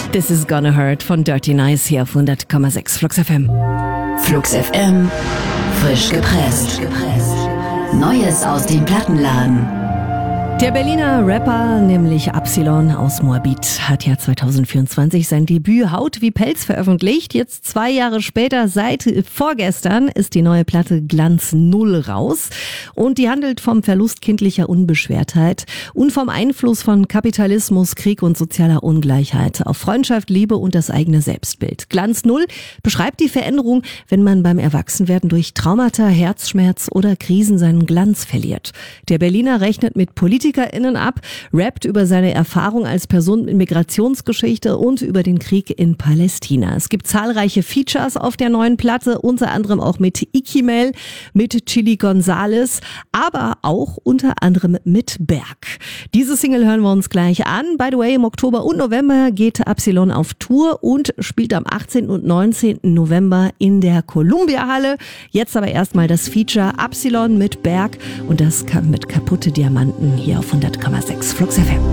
This is Gonna Hurt von Dirty Nice hier auf 100,6 Flux FM. Flux FM, frisch gepresst. Neues aus dem Plattenladen. Der Berliner Rapper, nämlich Absilon aus Moabit, hat ja 2024 sein Debüt Haut wie Pelz veröffentlicht. Jetzt 2 Jahre später, seit vorgestern, ist die neue Platte Glanz 0 raus. Und die handelt vom Verlust kindlicher Unbeschwertheit und vom Einfluss von Kapitalismus, Krieg und sozialer Ungleichheit auf Freundschaft, Liebe und das eigene Selbstbild. Glanz 0 beschreibt die Veränderung, wenn man beim Erwachsenwerden durch Traumata, Herzschmerz oder Krisen seinen Glanz verliert. Der Berliner rechnet mit PolitikerInnen ab, rappt über seine Erfahrung als Person mit Migrationsgeschichte und über den Krieg in Palästina. Es gibt zahlreiche Features auf der neuen Platte, unter anderem auch mit Ikimel, mit Chili Gonzales, aber auch unter anderem mit Berg. Diese Single hören wir uns gleich an. By the way, im Oktober und November geht Absilon auf Tour und spielt am 18. und 19. November in der Columbia-Halle. Jetzt aber erstmal das Feature Absilon mit Berg und das mit Kaputte Diamanten hier auf 100,6 Flux FM.